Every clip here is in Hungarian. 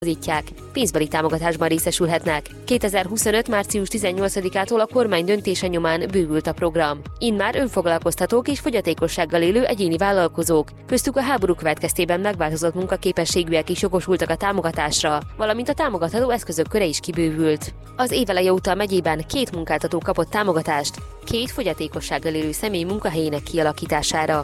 pénzbeli támogatásban részesülhetnek. 2025. március 18-ától a kormány döntése nyomán bővült a program. Immár önfoglalkoztatók és fogyatékossággal élő egyéni vállalkozók, köztük a háború következtében megváltozott munkaképességűek is jogosultak a támogatásra, valamint a támogatható eszközök köre is kibővült. Az év eleje óta a megyében 2 munkáltató kapott támogatást 2 fogyatékossággal élő személy munkahelyének kialakítására.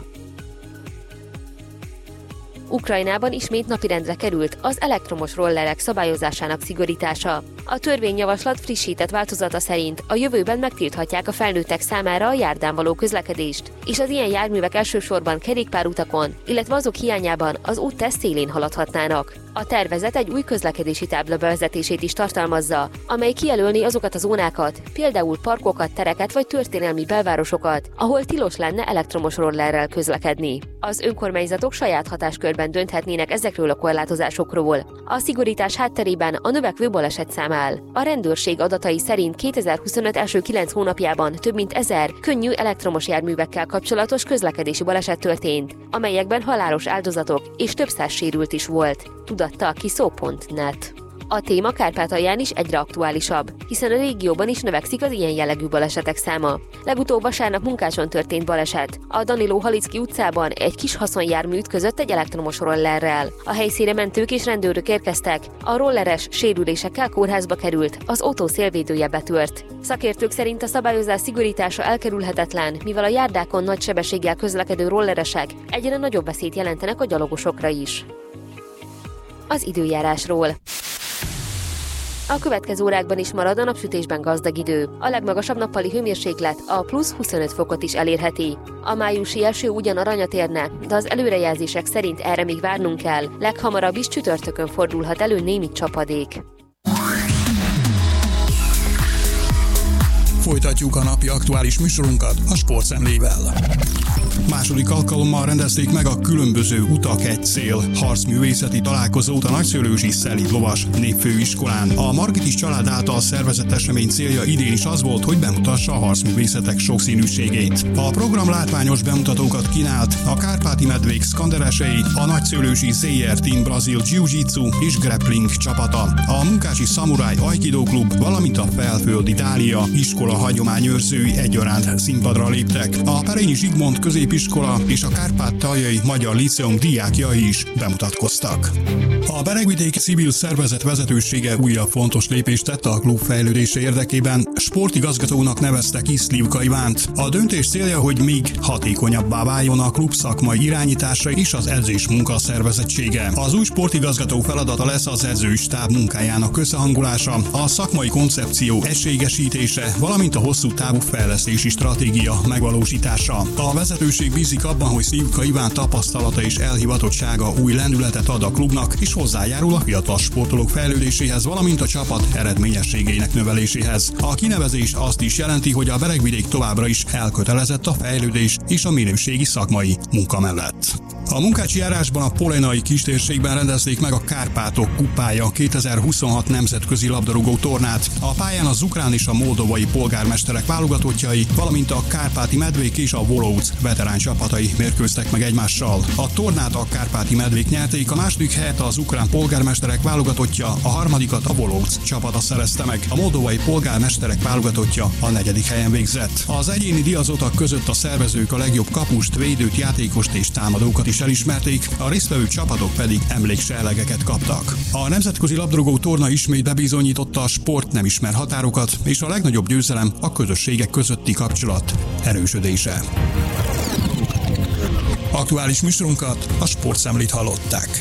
Ukrajnában ismét napirendre került az elektromos rollerek szabályozásának szigorítása. A törvényjavaslat frissített változata szerint a jövőben megtilthatják a felnőttek számára a járdán való közlekedést, és az ilyen járművek elsősorban kerékpárutakon, illetve azok hiányában az úttest szélén haladhatnának. A tervezet egy új közlekedési tábla bevezetését is tartalmazza, amely kijelölni azokat a zónákat, például parkokat, tereket vagy történelmi belvárosokat, ahol tilos lenne elektromos rollerrel közlekedni. Az önkormányzatok saját hatáskörben dönthetnének ezekről a korlátozásokról. A szigorítás hátterében a növekvő balesetszám áll. A rendőrség adatai szerint 2025 első 9 hónapjában több mint 1000 könnyű elektromos járművekkel kapcsolatos közlekedési baleset történt, amelyekben halálos áldozatok és több száz sérült is volt, tudatta a kiszó.net. A téma Kárpátalján is egyre aktuálisabb, hiszen a régióban is növekszik az ilyen jellegű balesetek száma. Legutóbb vasárnap Munkácson történt baleset. A Daniló Halicki utcában egy kis haszonjármű ütközött egy elektromos rollerrel. A helyszínre mentők és rendőrök érkeztek, a rolleres sérülésekkel kórházba került, az autó szélvédője betört. Szakértők szerint a szabályozás szigorítása elkerülhetetlen, mivel a járdákon nagy sebességgel közlekedő rolleresek egyre nagyobb veszélyt jelentenek a gyalogosokra is. Az időjárásról. A következő órákban is marad a napsütésben gazdag idő. A legmagasabb nappali hőmérséklet a plusz 25 fokot is elérheti. A májusi eső ugyan aranyat érne, de az előrejelzések szerint erre még várnunk kell. Leghamarabb is csütörtökön fordulhat elő némi csapadék. Folytatjuk a napi aktuális műsorunkat a sportszemlével. Második alkalommal rendezték meg a különböző utak egy cél harcművészeti találkozót a Nagyszőlősi Szelíd Lovas Népfőiskolán. A Margitis család által szervezett esemény célja idén is az volt, hogy bemutassa a harcművészetek sokszínűségét. A program látványos bemutatókat kínált a Kárpáti Medvék szkanderesei, a Nagyszőlősi ZR Team Brazil Jiu-Jitsu és Grappling csapata, a Munkácsi Szamuráj Aikido Klub, valamint a Felföldi Dália iskola hagyományőrzői egyaránt színpadra léptek. A Perényi Zsigmond középiskola és a Kárpát-taljai Magyar Líceum diákjai is bemutatkoztak. A Beregvidéki Civil Szervezet vezetősége újabb fontos lépést tett a klub fejlődése érdekében, sportigazgatónak nevezte ki Szlivka Ivánt. A döntés célja, hogy még hatékonyabbá váljon a klub szakmai irányítása és az edzés munka szervezettsége. Az új sportigazgató feladata lesz az edzői stáb munkájának összehangolása, a szakmai koncepció egységesítése, valamint a hosszú távú fejlesztési stratégia megvalósítása. A vezetőség bízik abban, hogy Szlivka Iván tapasztalata és elhivatottsága új lendületet ad a klubnak, és hozzájárul a fiatal sportolók fejlődéséhez, valamint a csapat eredményességeinek növeléséhez. A kinevezés azt is jelenti, hogy a Beregvidék továbbra is elkötelezett a fejlődés és a minőségi szakmai munka mellett. A munkácsi járásban a polenai kistérségben rendezték meg a Kárpátok kupája 2026 nemzetközi labdarúgó tornát. A pályán az ukrán és a moldovai polgármesterek válogatottjai, valamint a Kárpáti Medvék és a Volóc veterán csapatai mérkőztek meg egymással. A tornát a Kárpáti Medvék nyerték, a második helyet az ukrán polgármesterek válogatottja, a harmadikat a Volóc csapata szerezte meg. A moldovai polgármesterek válogatottja a 4. helyen végzett. Az egyéni díjazotak között a szervezők a legjobb kapust, védőt, játékost és támadókat is elismerték, a résztvevő csapatok pedig emléksellegeket kaptak. A nemzetközi labdarúgó torna ismét bebizonyította, a sport nem ismer határokat, és a legnagyobb győzelem a közösségek közötti kapcsolat erősödése. Aktuális műsorunkat, a Sportszemlét hallották.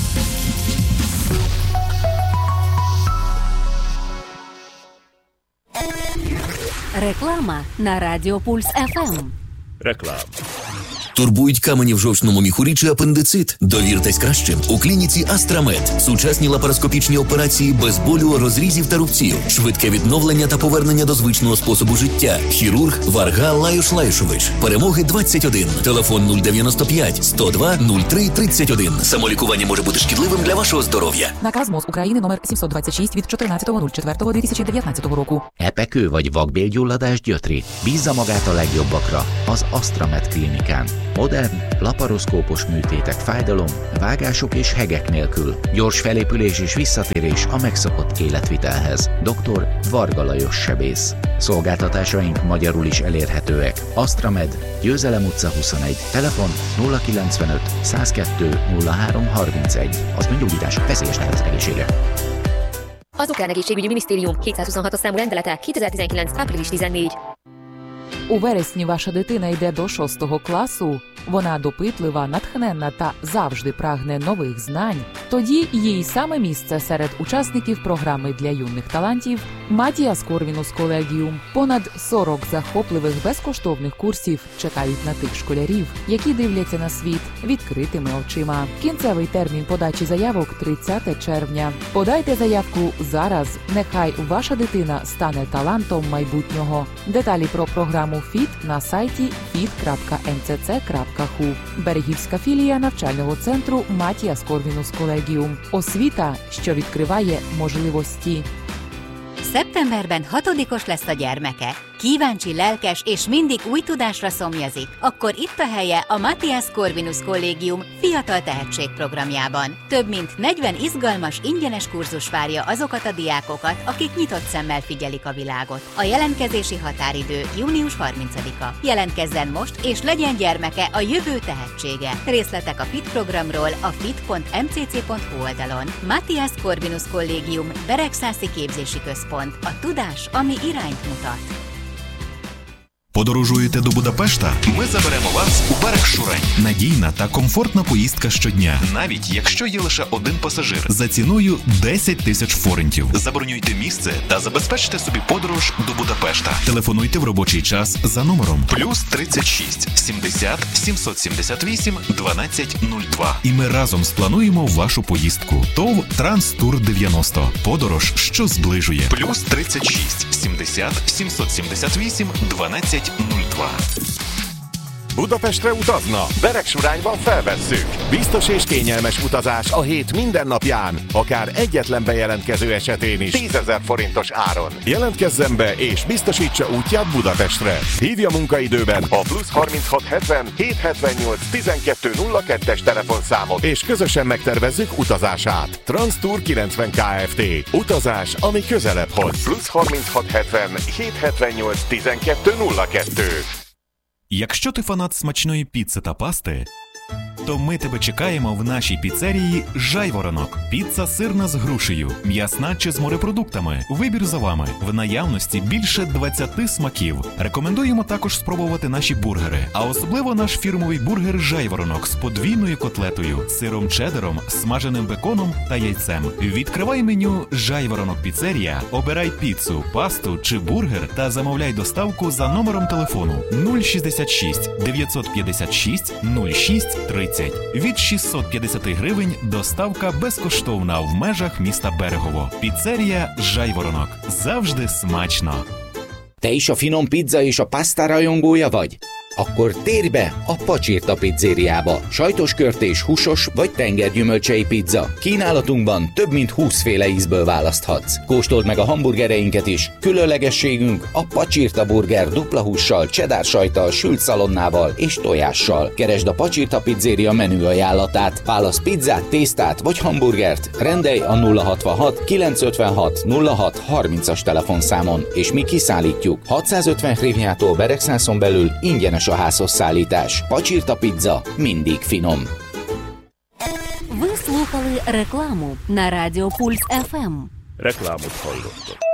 Реклама на Радіо Пульс ФМ. Реклама. Турбують камені в жовчному міхурі чи апендицит? Довіртесь кращим. У клініці Астрамед. Сучасні лапароскопічні операції без болю, розрізів та рубців. Швидке відновлення та повернення до звичного способу життя. Хірург Варга Лаюш Лаюшович. Перемоги 21. Телефон 095 102 03 31. Самолікування може бути шкідливим для вашого здоров'я. Наказ МОЗ України номер 726 від 14.04.2019 року. Epekő vagy vakbélgyulladás gyötri? Bízza magát a legjobbakra, az Astramed klinikán. Modern, laparoszkópos műtétek fájdalom, vágások és hegek nélkül. Gyors felépülés és visszatérés a megszokott életvitelhez. Dr. Varga Lajos sebész. Szolgáltatásaink magyarul is elérhetőek. Astramed, Győzelem utca 21, telefon 095 102 03 31. Az öngyógyítás veszélyes lehet az egészségre. Az Ukrán Egészségügyi Minisztérium 726-os számú rendelete 2019. április 14. У вересні ваша дитина йде до 6 класу, вона допитлива, натхненна та завжди прагне нових знань, тоді їй саме місце серед учасників програми для юних талантів Матіас Корвінус Колегіум. Понад 40 захопливих безкоштовних курсів чекають на тих школярів, які дивляться на світ відкритими очима. Кінцевий термін подачі заявок – 30 червня. Подайте заявку зараз, нехай ваша дитина стане талантом майбутнього. Деталі про програму ФІТ на сайті fit.mcc.hu. Берегівська філія навчального центру Матіас Корвінус Колегіум. Освіта, що відкриває можливості. Szeptemberben 6-os lesz a gyermeke. Kíváncsi, lelkes és mindig új tudásra szomjazik, akkor itt a helye a Mathias Corvinus Kollégium Fiatal Tehetség programjában. Több mint 40 izgalmas, ingyenes kurzus várja azokat a diákokat, akik nyitott szemmel figyelik a világot. A jelentkezési határidő június 30-a. Jelentkezzen most, és legyen gyermeke a jövő tehetsége. Részletek a FIT programról a fit.mcc.hu oldalon. Mathias Corvinus Kollégium Beregszászi Képzési Központ. A tudás, ami irányt mutat. Подорожуєте до Будапешта? Ми заберемо вас у Берегшурень. Надійна та комфортна поїздка щодня, навіть якщо є лише один пасажир. За ціною 10 тисяч форинтів. Забронюйте місце та забезпечте собі подорож до Будапешта. Телефонуйте в робочий час за номером +36 70 778 1202. І ми разом сплануємо вашу поїздку. ТОВ Транстур 90. Подорож, що зближує. +36 70 778 1202. Budapestre utazna? Beregsurányban felvesszük. Biztos és kényelmes utazás a hét minden napján, akár egyetlen bejelentkező esetén is 10 000 forintos áron. Jelentkezzen be és biztosítsa útját Budapestre. Hívja munkaidőben a +36 70 778 1202-es telefonszámot, és közösen megtervezzük utazását. Transtour 90 Kft. Utazás, ami közelebb hoz. +36 70 778 1202. Якщо ти фанат смачної піци та пасти, то ми тебе чекаємо в нашій піцерії «Жайворонок». Піца сирна з грушею, м'ясна чи з морепродуктами. Вибір за вами. В наявності більше 20 смаків. Рекомендуємо також спробувати наші бургери. А особливо наш фірмовий бургер «Жайворонок» з подвійною котлетою, сиром чеддером, смаженим беконом та яйцем. Відкривай меню «Жайворонок Піцерія», обирай піцу, пасту чи бургер та замовляй доставку за номером телефону 066 956 06 30. Від 650 гривень доставка безкоштовна в межах міста Берегово. Піцерія «Жайворонок». Завжди смачно. Te is a finom pizza és a pasta rajongója vagy? Akkor térj be a Pacsirta pizzériába. Sajtos körtés, húsos vagy tengergyümölcsei pizza. Kínálatunkban több mint 20 féle ízből választhatsz. Kóstold meg a hamburgereinket is. Különlegességünk a Pacsirta burger dupla hússal, cheddar sajttal, sült szalonnával és tojással. Keresd a Pacsirta pizzéria menü ajánlatát. Válasz pizzát, tésztát vagy hamburgert. Rendelj a 066 956 06 30-as telefonszámon, és mi kiszállítjuk. 650 hrivnyától Beregszászon belül ingyenes a házhoz szállítás. Pacsirta pizza mindig finom. Ви слухали рекламу на Радіо Пульс ФМ. Reklámot hallottak.